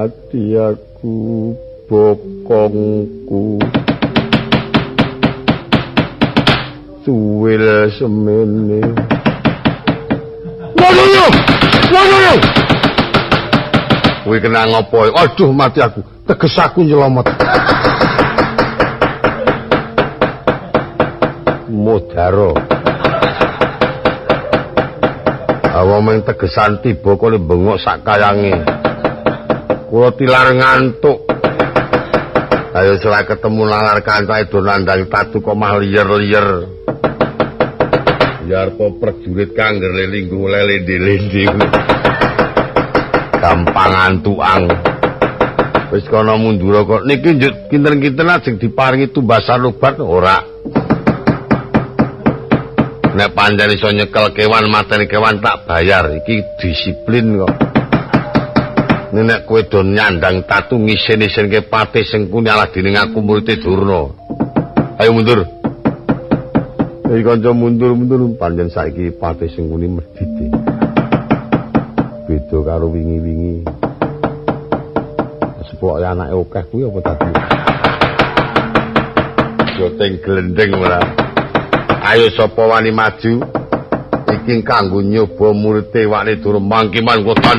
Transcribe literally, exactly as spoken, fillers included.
mati aku bokongku suwil semene waduh waduh kuwi kena ngopo aduh mati aku teges aku nyelamet Modaro awak meng tegesan tiba kok bengok sak kayange kula tilar ngantuk ayo selak ketemu nalar kancane do nandang tatu kok mah liyer-liyer biar po prajurit kang linggu lele-lele gampang antuang wis kono mundur kok niki njut kinten-kinten ajeng diparingi tumbasan obat ora nek pancen iso nyekel kewan mateni kewan tak bayar iki disiplin kok nek kowe do nyandang tatu ngisin-isinke patih sengkuni alah dening aku murid Durna ayo mundur iki kanca mundur-mundur pancen saiki patih sengkuni medhite beda karo wingi-wingi sepok anake akeh kuwi apa tadi joteng glendeng ora ayo sapa wani maju iki kanggo nyoba murid Wakne Durna mangkiman kota